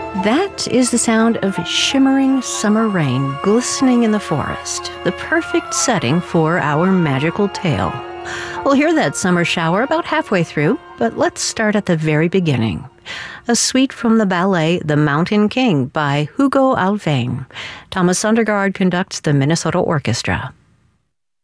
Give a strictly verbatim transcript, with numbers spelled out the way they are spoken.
That is the sound of shimmering summer rain glistening in the forest, the perfect setting for our magical tale. We'll hear that summer shower about halfway through, but let's start at the very beginning. A suite from the ballet The Mountain King by Hugo Alphane. Thomas Sundergaard conducts the Minnesota Orchestra.